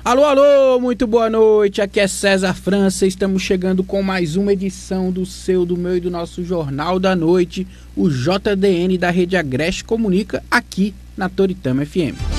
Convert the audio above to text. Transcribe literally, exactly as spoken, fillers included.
Alô, alô, muito boa noite, aqui é César França, estamos chegando com mais uma edição do seu, do meu e do nosso Jornal da Noite, o J D N da Rede Agreste Comunica, aqui na Toritama F M.